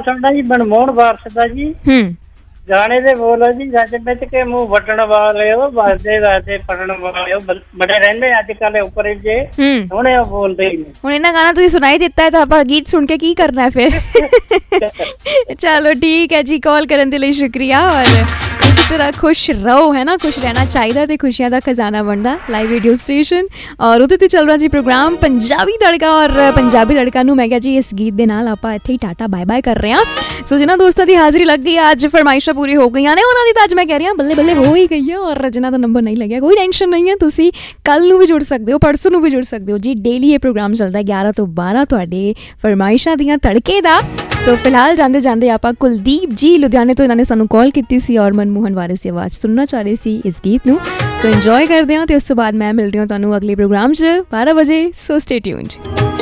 ਸੁਣਨਾ ਜੀ ਮਨਮੋਹਨ ਵਾਰਸ ਦਾ ਜੀ। ਗਾਣੇ ਦੇ ਬੋਲ ਜੀ, ਜੱਜ ਵਿੱਚ ਕੇ ਮੂੰਹ ਵੱਟਣ ਵਾਲੇ ਉਹ ਵੱਜਦੇ ਵੱਜਦੇ ਪੜਨ ਵਾਲੇ ਉਹ ਬੜੇ ਰਹਿੰਦੇ ਅੱਜ ਕੱਲ ਉੱਪਰ ਜੇ ਹੁਣੇ ਉਹ ਬੋਲਦੇ ਹੀ ਨਹੀਂ। ਹੁਣ ਇਹਨਾਂ ਗਾਣਾ ਤੁਸੀਂ ਸੁਣਾਈ ਦਿੱਤਾ ਹੈ ਤਾਂ ਆਪਾਂ ਗੀਤ ਸੁਣ ਕੇ ਕੀ ਕਰਨਾ ਫਿਰ। ਚਲੋ ਠੀਕ ਹੈ ਜੀ, ਕਾਲ ਕਰਨ ਦੇ ਲਈ ਸ਼ੁਕਰੀਆ। ਔਰ इसी तरह खुश रहो, है ना, खुश रहना चाहिए तो खुशियां का खजाना बनता लाइव रेडियो स्टेशन। और उधर चल रहा जी प्रोग्राम पंजाबी तड़का। और पंजाबी तड़का मैं क्या जी इस गीत के नाल आपां इत्थे ही टाटा बाय बाय कर रहे हैं। सो जिन्होंने दोस्तों की हाज़री लग गई, अज फरमाइशां पूरी हो गई ने, उन्होंने तो अज मैं कह रही हाँ बल्ले बल्ले हो ही गई है। और जिन्हों का नंबर नहीं लग्या कोई टेंशन नहीं है, तुसी कल नूं भी जुड़ सकते हो, परसों नूं भी जुड़ सकते हो जी। डेली ये प्रोग्राम चलता है 11 तो 12 तुहाडे फरमाइशां दियां तड़के दा। तो फिलहाल जाते जाते आप कुलदीप जी लुधियाने तो इन्होंने सानू कॉल की सी और मनमोहन वारिस की आवाज़ सुनना चाह रही सी इस गीत नूं। तो इंजॉय करते हैं। तो उस तो बाद मैं मिल रही हूँ तुहानू अगले प्रोग्राम 12 बजे। So stay tuned.